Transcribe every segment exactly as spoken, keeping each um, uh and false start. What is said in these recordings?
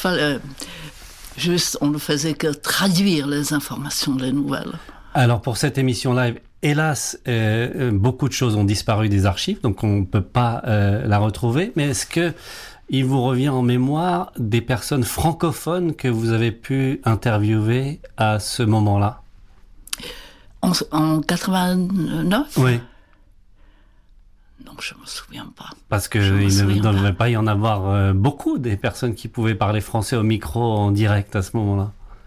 fallait juste, on ne faisait que traduire les informations, les nouvelles. Alors pour cette émission live, hélas, euh, beaucoup de choses ont disparu des archives, donc on ne peut pas euh, la retrouver. Mais est-ce que il vous revient en mémoire des personnes francophones que vous avez pu interviewer à ce moment-là? En, en quatre-vingt-neuf? Oui. Non, je me souviens pas. Parce que il ne devait pas. pas y en avoir euh, beaucoup des personnes qui pouvaient parler français au micro en direct à ce moment-là.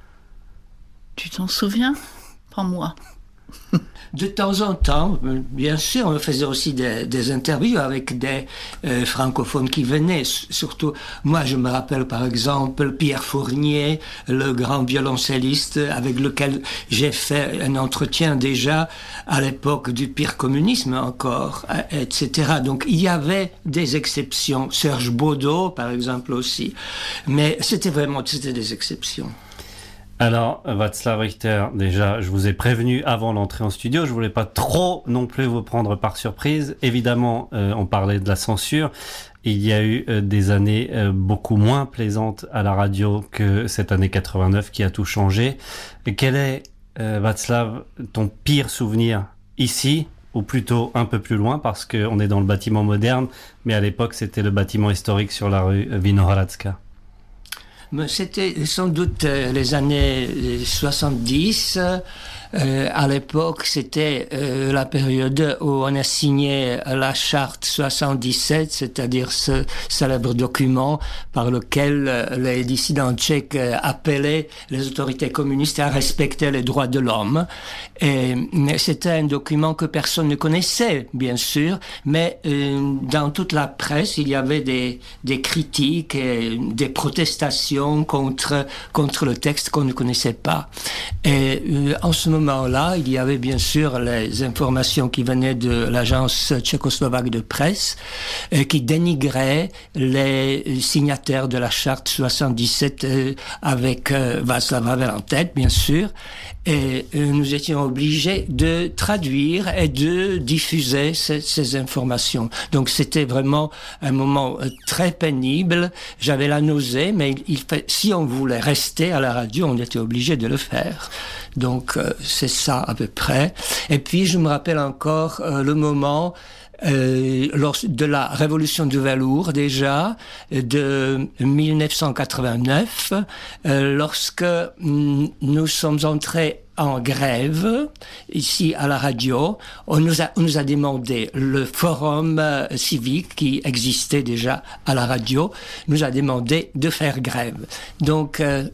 Tu t'en souviens? Pas moi. De temps en temps, bien sûr, on faisait aussi des, des interviews avec des euh, francophones qui venaient. Surtout, moi, je me rappelle par exemple Pierre Fournier, le grand violoncelliste avec lequel j'ai fait un entretien déjà à l'époque du pire communisme encore, et cetera. Donc, il y avait des exceptions. Serge Baudot, par exemple, aussi. Mais c'était vraiment, c'était des exceptions. Alors, Václav Richter, déjà, je vous ai prévenu avant l'entrée en studio, je voulais pas trop non plus vous prendre par surprise. Évidemment, euh, on parlait de la censure. Il y a eu euh, des années euh, beaucoup moins plaisantes à la radio que cette année quatre-vingt-neuf qui a tout changé. Et quel est, euh, Václav, ton pire souvenir ici, ou plutôt un peu plus loin, parce qu'on est dans le bâtiment moderne, mais à l'époque, c'était le bâtiment historique sur la rue Vinohradska? C'était sans doute les années soixante-dix. Euh, à l'époque, c'était euh, la période où on a signé la charte soixante-dix-sept, c'est-à-dire ce célèbre document par lequel euh, les dissidents tchèques euh, appelaient les autorités communistes à respecter les droits de l'homme. Et c'était un document que personne ne connaissait, bien sûr, mais euh, dans toute la presse, il y avait des, des critiques et des protestations contre, contre le texte qu'on ne connaissait pas. Et euh, en ce moment moment-là, il y avait bien sûr les informations qui venaient de l'agence tchécoslovaque de presse euh, qui dénigraient les signataires de la charte soixante-dix-sept euh, avec euh, Václav Havel en tête, bien sûr. Et euh, nous étions obligés de traduire et de diffuser ces, ces informations. Donc c'était vraiment un moment euh, très pénible. J'avais la nausée, mais il fait, si on voulait rester à la radio, on était obligé de le faire. Donc euh, c'est ça à peu près. Et puis je me rappelle encore euh, le moment Euh, lors de la révolution du velours déjà de dix-neuf cent quatre-vingt-neuf, euh, lorsque mm, nous sommes entrés en grève ici à la radio, on nous a, on nous a demandé, le forum euh, civique qui existait déjà à la radio nous a demandé de faire grève. Donc, euh,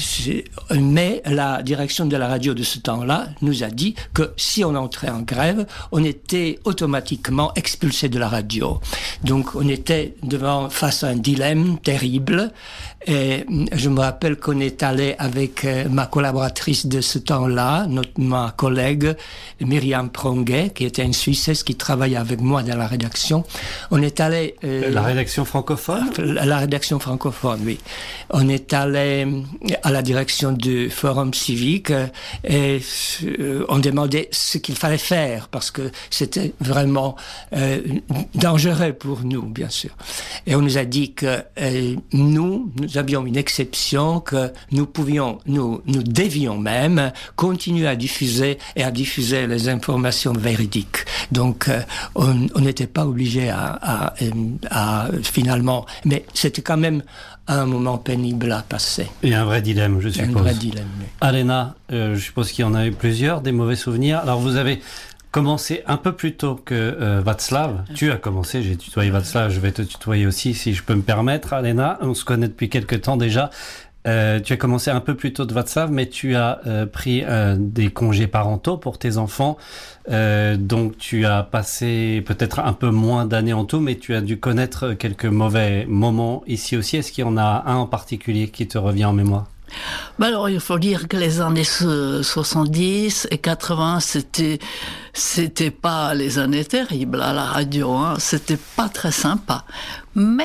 euh, mais la direction de la radio de ce temps-là nous a dit que si on entrait en grève, on était automatiquement expulsé de la radio. Donc, on était devant face à un dilemme terrible. Et je me rappelle qu'on est allé avec euh, ma collaboratrice de ce temps-là, notre, ma collègue Myriam Pronguet, qui était une Suissesse qui travaillait avec moi dans la rédaction. On est allé... Euh, la rédaction francophone? La, la rédaction francophone, oui. On est allé à la direction du Forum civique euh, et euh, on demandait ce qu'il fallait faire parce que c'était vraiment euh, dangereux pour nous, bien sûr. Et on nous a dit que euh, nous, nous avions une exception, que nous pouvions, nous, nous devions même continuer à diffuser et à diffuser les informations véridiques. Donc, euh, on n'était pas obligé à, à, à, à finalement, mais c'était quand même un moment pénible à passer. Et un vrai dilemme, je suppose. Un vrai dilemme, oui. Alena, euh, je suppose qu'il y en a eu plusieurs, des mauvais souvenirs. Alors, vous avez commencé un peu plus tôt que euh, Václav. Tu as commencé, j'ai tutoyé Václav, je vais te tutoyer aussi si je peux me permettre, Alena. On se connaît depuis quelques temps déjà. Euh, tu as commencé un peu plus tôt de Václav, mais tu as euh, pris euh, des congés parentaux pour tes enfants. Euh, donc tu as passé peut-être un peu moins d'années en tout, mais tu as dû connaître quelques mauvais moments ici aussi. Est-ce qu'il y en a un en particulier qui te revient en mémoire? Ben alors, il faut dire que les années soixante-dix et quatre-vingts, c'était, c'était pas les années terribles à la radio, hein. C'était pas très sympa. Mais,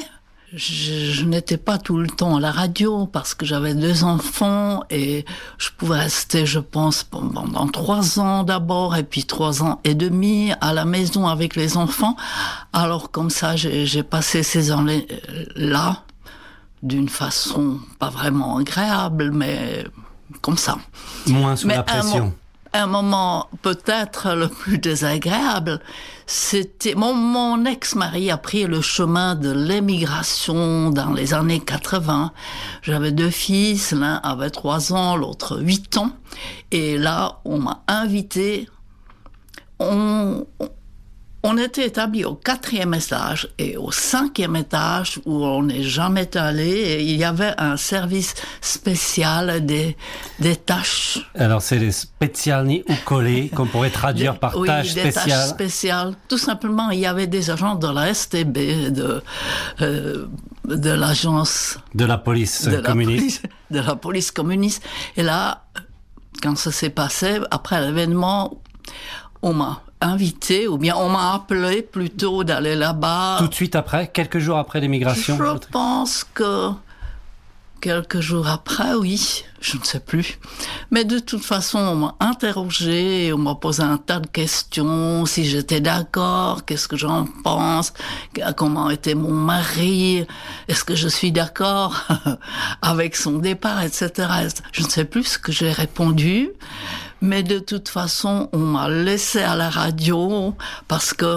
je, je n'étais pas tout le temps à la radio parce que j'avais deux enfants et je pouvais rester, je pense, pendant trois ans d'abord et puis trois ans et demi à la maison avec les enfants. Alors, comme ça, j'ai, j'ai passé ces années-là d'une façon pas vraiment agréable, mais comme ça. Moins sous mais la pression. Un moment peut-être le plus désagréable, c'était mon, mon ex-mari a pris le chemin de l'émigration dans les années quatre-vingts. J'avais deux fils, l'un avait trois ans, l'autre huit ans. Et là, on m'a invité. On, on, on était établi au quatrième étage et au cinquième étage où on n'est jamais allé. Et il y avait un service spécial des, des tâches. Alors c'est les specialni ukolé qu'on pourrait traduire des, par oui, tâches des spéciales. Tâches spéciales. Tout simplement, il y avait des agents de la S T B, de, euh, de l'agence... De la police de communiste. La police, de la police communiste. Et là, quand ça s'est passé, après l'événement, on m'a invité, ou bien on m'a appelé plutôt d'aller là-bas. Tout de suite après, quelques jours après l'émigration? Je pense que quelques jours après, oui, je ne sais plus. Mais de toute façon, on m'a interrogé, on m'a posé un tas de questions, si j'étais d'accord, qu'est-ce que j'en pense, comment était mon mari, est-ce que je suis d'accord avec son départ, et cetera. Je ne sais plus ce que j'ai répondu. Mais de toute façon, on m'a laissé à la radio parce que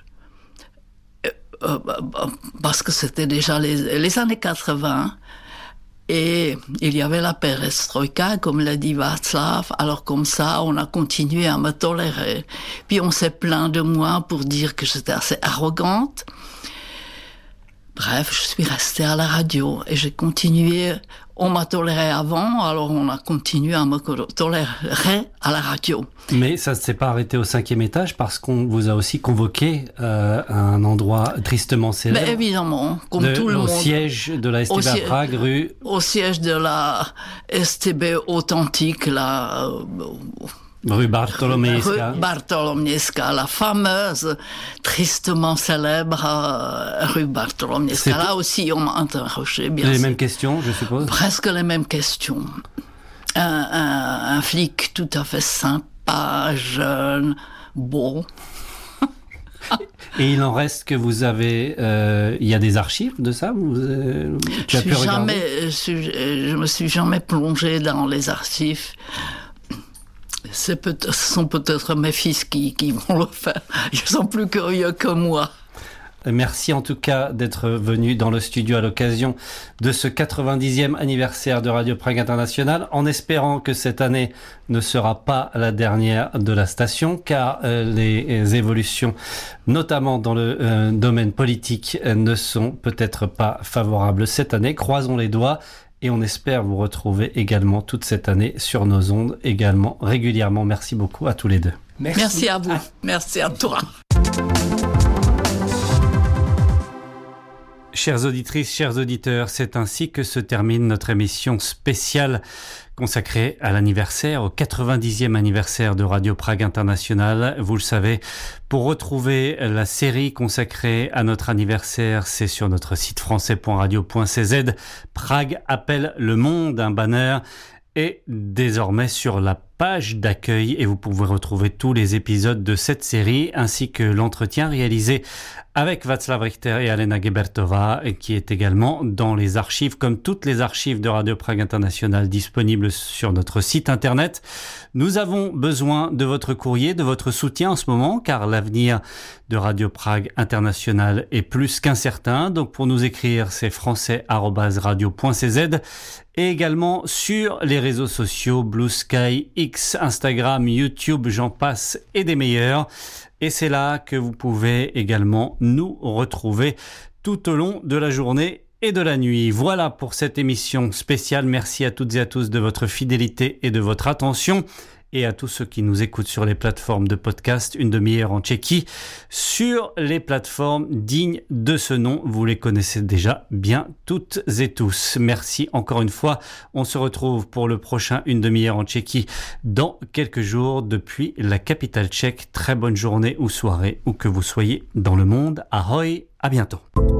euh, parce que c'était déjà les, les années quatre-vingts et il y avait la perestroïka, comme l'a dit Václav. Alors comme ça, on a continué à me tolérer. Puis on s'est plaint de moi pour dire que j'étais assez arrogante. Bref, je suis restée à la radio et j'ai continué. On m'a toléré avant, alors on a continué à me tolérer à la radio. Mais ça ne s'est pas arrêté au cinquième étage parce qu'on vous a aussi convoqué euh, à un endroit tristement célèbre. Mais évidemment, comme de, tout le au monde. Au siège de la S T B à Prague, rue... Au siège de la S T B authentique, là... Euh, Rue Bartolomieska. Rue Bartolomieska, la fameuse, tristement célèbre euh, rue Bartolomieska. Là aussi, on m'a interrogé, bien Les sûr. mêmes questions, je suppose? Presque les mêmes questions. Un, un, un flic tout à fait sympa, jeune, beau. Et il en reste que vous avez... Euh, il y a des archives de ça? vous, euh, tu as pu regarder? Jamais, je, je me suis jamais plongée dans les archives. C'est peut- ce sont peut-être mes fils qui, qui vont le faire. Ils sont plus curieux que moi. Merci en tout cas d'être venu dans le studio à l'occasion de ce quatre-vingt-dixième anniversaire de Radio Prague International, en espérant que cette année ne sera pas la dernière de la station, car euh, les évolutions, notamment dans le euh, domaine politique, ne sont peut-être pas favorables cette année. Croisons les doigts. Et on espère vous retrouver également toute cette année sur nos ondes, également régulièrement. Merci beaucoup à tous les deux. Merci, Merci à vous. Merci à toi. Chères auditrices, chers auditeurs, c'est ainsi que se termine notre émission spéciale consacrée à l'anniversaire, au quatre-vingt-dixième anniversaire de Radio Prague International. Vous le savez, pour retrouver la série consacrée à notre anniversaire, c'est sur notre site français point radio point c z. Prague appelle le monde, un banner est désormais sur la page d'accueil et vous pouvez retrouver tous les épisodes de cette série ainsi que l'entretien réalisé avec Václav Richter et Alena Gebertová, qui est également dans les archives, comme toutes les archives de Radio Prague International disponibles sur notre site internet. Nous avons besoin de votre courrier, de votre soutien en ce moment, car l'avenir de Radio Prague International est plus qu'incertain. Donc pour nous écrire, c'est français arobase radio point c z et également sur les réseaux sociaux Blue Sky, X, Instagram, YouTube, j'en passe et des meilleurs. Et c'est là que vous pouvez également nous retrouver tout au long de la journée et de la nuit. Voilà pour cette émission spéciale. Merci à toutes et à tous de votre fidélité et de votre attention. Et à tous ceux qui nous écoutent sur les plateformes de podcast, une demi-heure en Tchéquie, sur les plateformes dignes de ce nom. Vous les connaissez déjà bien toutes et tous. Merci encore une fois. On se retrouve pour le prochain une demi-heure en Tchéquie dans quelques jours depuis la capitale tchèque. Très bonne journée ou soirée, où que vous soyez dans le monde. Ahoj, à bientôt.